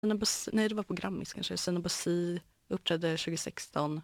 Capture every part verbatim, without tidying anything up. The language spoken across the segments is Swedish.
Sina Bosi, nej det var på Grammis kanske. Sina Bosi uppträdde tjugo sexton.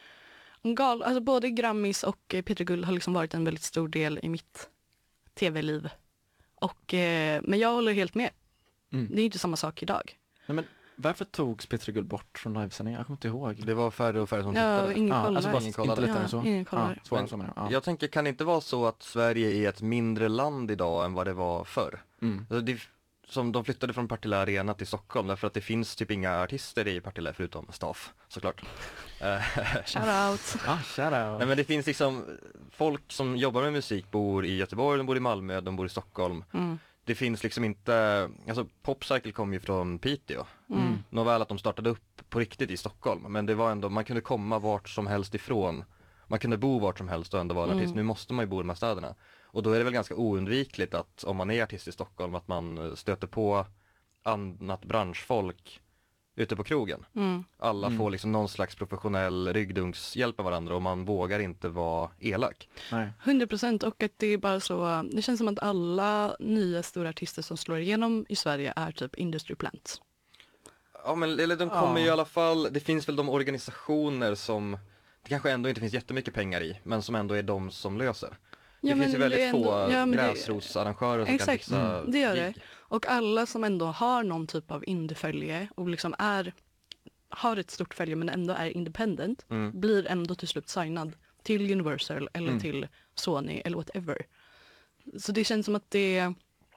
Gal, alltså både Grammis och eh, Peter Guld har liksom varit en väldigt stor del i mitt tv-liv. Och, eh, men jag håller helt med. Mm. Det är inte samma sak idag. Nej, men varför togs Peter Guld bort från livesändningen? Jag kommer inte ihåg. Det var färre och färre som Ja, tittade. ingen Ja, kollar. alltså bara Ingen inte kollade. lättare än Ja, så. ingen kollar. Ja, svårare Men så menar jag. Ja. Jag tänker, kan det inte vara så att Sverige är ett mindre land idag än vad det var förr? Mm. Alltså det, som de flyttade från Partille Arena till Stockholm därför att det finns typ inga artister i Partille förutom Staff, såklart. Shout out. Ah, shout out. Nej men det finns liksom folk som jobbar med musik bor i Göteborg, de bor i Malmö, de bor i Stockholm. Mm. Det finns liksom inte, alltså Popcycle kom ju från Piteå. Mm. Nåväl att de startade upp på riktigt i Stockholm, men det var ändå, man kunde komma vart som helst ifrån. Man kunde bo vart som helst och ändå vara en Mm. artist. Nu måste man ju bo i de här städerna. Och då är det väl ganska oundvikligt att om man är artist i Stockholm att man stöter på annat branschfolk ute på krogen. Mm. Alla Mm. får liksom någon slags professionell ryggdunkshjälp av varandra och man vågar inte vara elak. Nej. hundra procent och att det är bara så, det känns som att alla nya stora artister som slår igenom i Sverige är typ industry plants. Ja men eller de kommer Ja. ju i alla fall, det finns väl de organisationer som det kanske ändå inte finns jättemycket pengar i, men som ändå är de som löser. Det Ja, finns ju men väldigt det är ändå- få ja, men det- gräsrotsarrangörer som Exakt, kan fixa mm, det gör det. gig. Och alla som ändå har någon typ av indiefölje och liksom är, har ett stort följe men ändå är independent, Mm. blir ändå till slut signad till Universal eller Mm. till Sony eller whatever. Så det känns som att det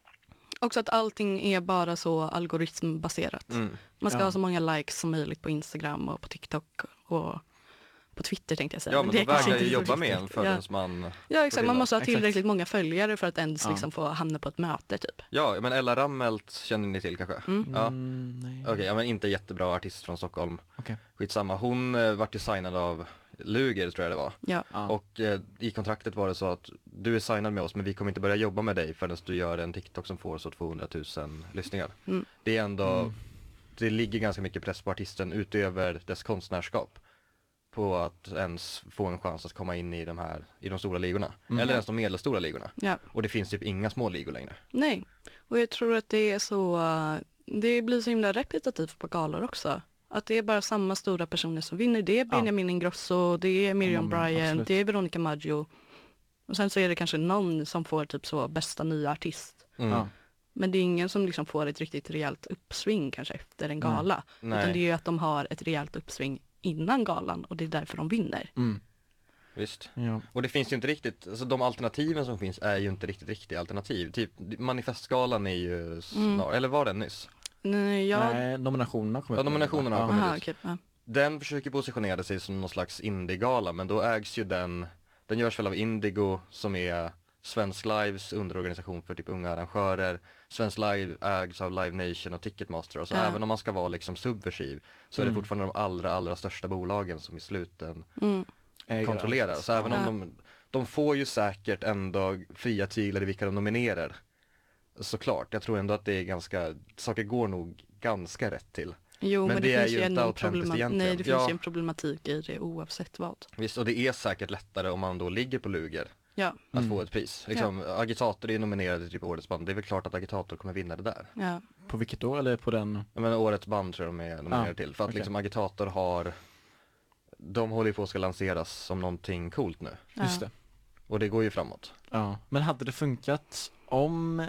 också att allting är bara så algoritmbaserat. Mm. Man ska Ja. ha så många likes som möjligt på Instagram och på TikTok och på Twitter tänkte jag säga. Ja men det de är kanske vägrar ju inte så jobba med en viktigt. förrän Ja. man Ja exakt, man måste ha Exakt. tillräckligt många följare för att ens Ja. liksom få hamna på ett möte typ. Ja men Ella Rammelt känner ni till kanske? Mm. Ja. Mm, nej. Okej, ja men inte jättebra artist från Stockholm. Okej. Skitsamma, hon eh, vart ju signad av Luger tror jag det var. Ja. Ja. Och eh, i kontraktet var det så att du är signad med oss men vi kommer inte börja jobba med dig förrän du gör en TikTok som får så tvåhundratusen lyssningar. Mm. Det är ändå, Mm. det ligger ganska mycket press på artisten utöver dess konstnärskap. På att ens få en chans att komma in i de här, i de stora ligorna. Mm. Eller ens de medelstora ligorna. Ja. Och det finns typ inga små ligor längre. Nej, och jag tror att det är så, uh, det blir så himla repetitivt på galor också. Att det är bara samma stora personer som vinner. Det är Benjamin Ingrosso, det är Miriam Mm, Bryant, absolut. det är Veronica Maggio. Och sen så är det kanske någon som får typ så bästa nya artist. Mm. Ja. Men det är ingen som liksom får ett riktigt rejält uppsving kanske efter en gala. Nej. Utan det är ju att de har ett rejält uppsving innan galan och det är därför de vinner. Mm. Visst. Ja. Och det finns ju inte riktigt, alltså de alternativen som finns är ju inte riktigt riktiga alternativ. Typ manifestgalan är ju snar, eller var den nyss? Nej, jag... Nej, nominationerna kommer Ja, upp nu. nominationerna har Ja. kommit. Aha, okej. Ja. Den försöker positionera sig som någon slags indie-gala men då ägs ju den, den görs väl av Indigo som är Svensk Lives underorganisation för typ unga arrangörer. Svensk Live ägs av Live Nation och Ticketmaster och så Ja. även om man ska vara liksom subversiv så är det Mm. fortfarande de allra allra största bolagen som i sluten Mm. Äger kontrollerar. allt. Så även Ja. om de, de får ju säkert ändå fria tyglar i vilka de nominerar. Såklart, jag tror ändå att det är ganska, saker går nog ganska rätt till. Jo, Men men, det det, är finns ju ju inte en autentiskt problema- egentligen. Nej, det finns Ja. ju en problematik i det oavsett vad. Visst, och det är säkert lättare om man då ligger på Luger Ja, att Mm. få ett pris. Liksom, Agitator är ju nominerade till typ Årets band, det är väl klart att Agitator kommer vinna det där. ja. På vilket då? Eller på den? Jag menar Årets band tror jag de är nominerade Ah, till. För att okej. liksom Agitator har, de håller ju på att ska lanseras som någonting coolt nu. ja. Just det. Och det går ju framåt. Ja. Men hade det funkat om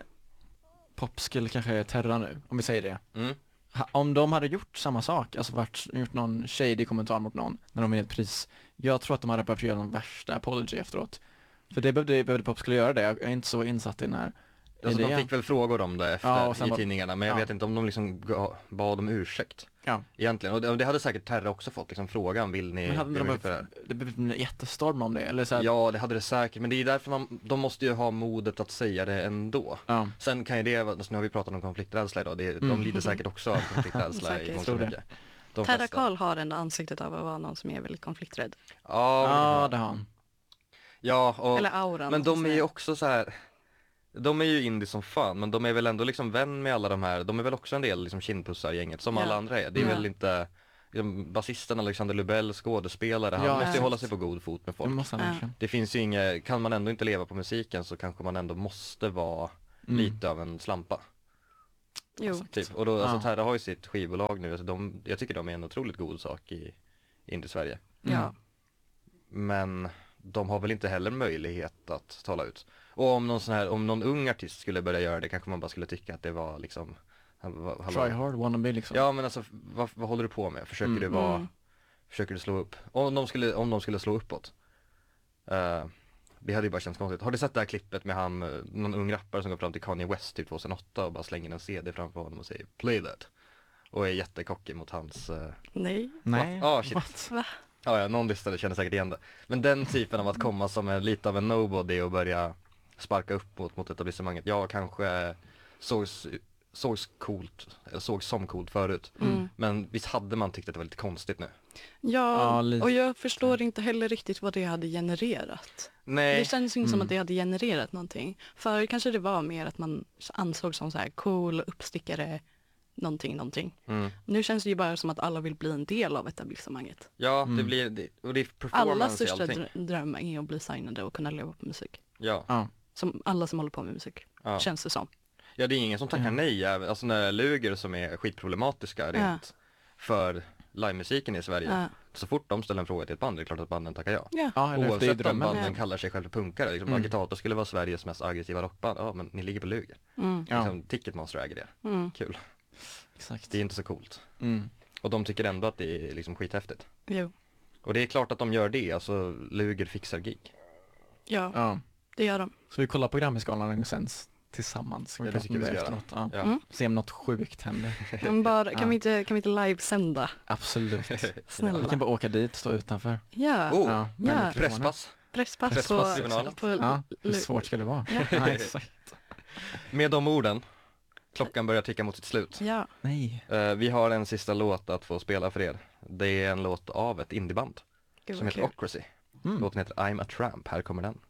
Pop skulle kanske Terra nu, om vi säger det. Mm. Ha- Om de hade gjort samma sak, alltså varit, gjort någon shady kommentar mot någon när de vinner ett pris. Jag tror att de hade behövt göra någon värsta apology efteråt. För det behövde, behövde Pop skulle göra det. Jag är inte så insatt i den här Alltså de idén. fick väl frågor om det efter Ja, och sen i bara- tidningarna, men jag ja. vet inte om de liksom ga- bad om ursäkt. Ja. Egentligen, och det, och det hade säkert Terra också fått liksom frågan, vill ni Men hade be de om ursäkt för det här? behövt, det behövde en jättestorm om det, eller så här, Ja, det hade det säkert, men det är därför man, de måste ju ha modet att säga det ändå. ja. Sen kan ju det, alltså nu har vi pratat om konflikträdsla idag, det, de Mm. lider säkert också av konflikträdsla i Säkert. mångt Tror och det. mycket. De Terra flesta. Karl har ändå ansiktet av att vara någon som är väldigt konflikträdd. Ja, Ja, ja, det har han. ja och, Eller auran. men så att de är ju säga. också så här. De är ju indie som fan, men de är väl ändå liksom vän med alla de här, de är väl också en del liksom kindpussar-gänget som Ja. alla andra är. Det är Ja. väl inte, liksom, basisten Alexander Lubell, skådespelare, han Ja, måste ju exakt. hålla sig på god fot med Det folk. måste han Ja. verkligen. Det finns ju inget, kan man ändå inte leva på musiken så kanske man ändå måste vara Mm. lite av en slampa. Jo. Alltså, Typ. Och då, alltså Ja. Terra har ju sitt skivbolag nu, alltså de, jag tycker de är en otroligt god sak i Indie-Sverige. Mm. Ja. Men de har väl inte heller möjlighet att tala ut. Och om någon sån här, om någon ung artist skulle börja göra det kanske man bara skulle tycka att det var liksom hallå. Try hard, wannabe liksom. Ja men alltså vad, vad håller du på med? Försöker Mm. du vara, Mm. försöker du slå upp? Om de skulle, om de skulle slå uppåt. Uh, det hade ju bara känts konstigt. Har du sett det här klippet med han, eh, någon ung rappare som går fram till Kanye West typ tjugohundraåtta och bara slänger en C D framför honom och säger play that. Och är jättekockig mot hans uh, Nej. Nej. Ah, shit. What? Va? Ja, ja, någon lyssnare känner säkert igen det. Men den typen av att komma som en, lite av en nobody och börja sparka upp mot, mot etablissemanget. Jag kanske sågs, sågs coolt, eller sågs som coolt förut. Mm. Men visst hade man tyckt att det var lite konstigt nu? Ja, Ja, lite. och jag förstår inte heller riktigt vad det hade genererat. Nej. Det känns inte som Mm. att det hade genererat någonting. För kanske det var mer att man ansåg som så här cool, uppstickare, någonting, någonting. Mm. Nu känns det ju bara som att alla vill bli en del av etablissemanget. Ja, det Mm. blir, det, och det är Allas performance i största allting. dr- dröm är att bli signade och kunna leva på musik. Ja, Ja. Som alla som håller på med musik, ja. känns det som. ja, det är ingen som tackar Ja. nej. även- Alltså när Luger som är skitproblematiska rent för livemusiken i Sverige. Ja. Så fort de ställer en fråga till ett band, det är klart att banden tackar ja. Ja. Ja, eller det är Oavsett om drömmen. banden Ja. kallar sig själva punkare, liksom Mm. Agitator skulle vara Sveriges mest aggressiva rockband, ja men ni ligger på Luger. Mm. Ja, Liksom, Ticketmaster äger det, Mm. kul. exakt. Det är inte så coolt. Mm. Och de tycker ändå att det är liksom skithäftigt. Jo. Och det är klart att de gör det, alltså Luger fixar gig. Ja, Ja. det gör de. Så vi kollar på Grammisgalan sen tillsammans. Ska vi Ja, det prata tycker om vi det ska göra. efteråt? Ja. Ja. Mm. Se om något sjukt händer. Men bara, kan, Ja. vi inte, kan vi inte livesända? Absolut. Snälla. Vi kan bara åka dit, stå utanför. Ja, Oh, Ja, Ja. med presspass. presspass Presspass på, i finalen. på Ja, hur Lu- svårt ska det vara? Ja. Ja, exakt. Med de orden, klockan börjar ticka mot sitt slut. Ja, Nej. Eh, vi har en sista låt att få spela för er. Det är en låt av ett indieband gud som vad heter kul. Ocracy. Mm. Låten heter I'm a Tramp, här kommer den.